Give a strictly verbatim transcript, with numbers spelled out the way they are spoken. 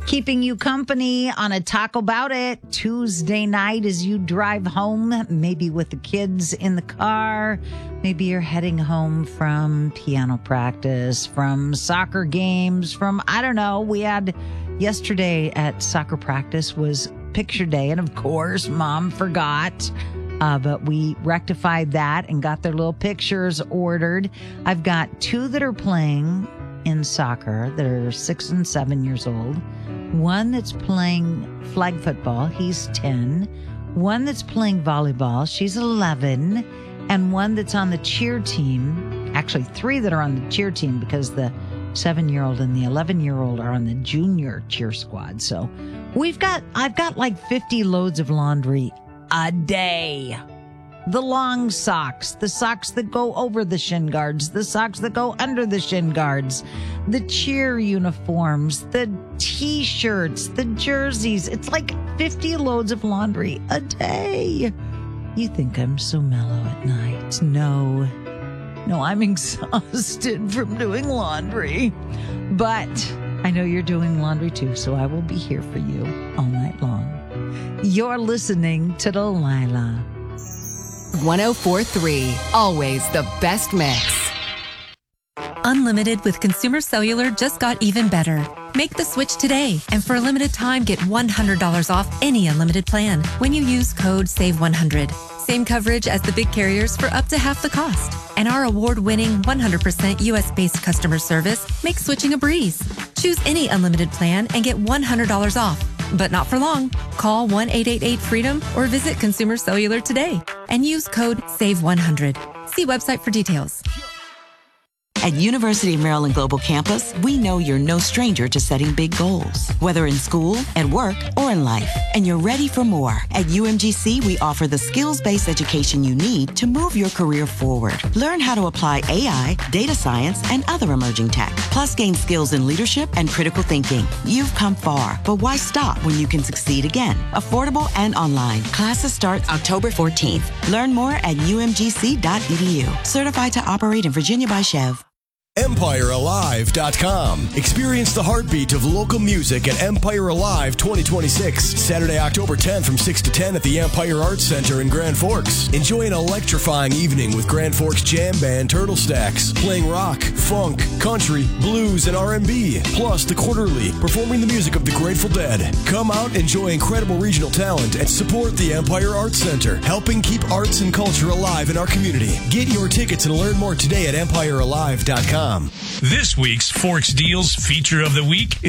Keeping you company on a Talk About It Tuesday night as you drive home, maybe with the kids in the car. Maybe you're heading home from piano practice, from soccer games, from, I don't know. We had yesterday at soccer practice was picture day. And of course, mom forgot. Uh, but we rectified that and got their little pictures ordered. I've got two that are playing in soccer that are six and seven years old. One that's playing flag football. He's ten. One that's playing volleyball. She's eleven. And one that's on the cheer team. Actually, three that are on the cheer team because the seven-year-old and the eleven-year-old are on the junior cheer squad. So we've got, I've got like fifty loads of laundry a day. The long socks, the socks that go over the shin guards, the socks that go under the shin guards, the cheer uniforms, the t-shirts, the jerseys. It's like fifty loads of laundry a day. You think I'm so mellow at night? No. No, I'm exhausted from doing laundry. But I know you're doing laundry too, so I will be here for you all night long. You're listening to Delilah. one oh four point three, always the best mix. Unlimited with Consumer Cellular just got even better. Make the switch today, and for a limited time, get one hundred dollars off any unlimited plan when you use code save one hundred. Same coverage as the big carriers for up to half the cost. And our award-winning one hundred percent U S-based customer service makes switching a breeze. Choose any unlimited plan and get one hundred dollars off. But not for long. Call one eight eight eight freedom or visit Consumer Cellular today and use code save one hundred. See website for details. At University of Maryland Global Campus, we know you're no stranger to setting big goals, whether in school, at work, or in life, and you're ready for more. At U M G C, we offer the skills-based education you need to move your career forward. Learn how to apply A I, data science, and other emerging tech, plus gain skills in leadership and critical thinking. You've come far, but why stop when you can succeed again? Affordable and online. Classes start October fourteenth. Learn more at U M G C dot E D U. Certified to operate in Virginia by Chev. Empire Alive dot com. Experience the heartbeat of local music at Empire Alive twenty twenty-six. Saturday, October tenth from six to ten at the Empire Arts Center in Grand Forks. Enjoy an electrifying evening with Grand Forks jam band Turtle Stacks, playing rock, funk, country, blues, and R and B. Plus, The Quarterly, performing the music of the Grateful Dead. Come out, enjoy incredible regional talent, and support the Empire Arts Center, helping keep arts and culture alive in our community. Get your tickets and learn more today at Empire Alive dot com. This week's Forks Deals feature of the week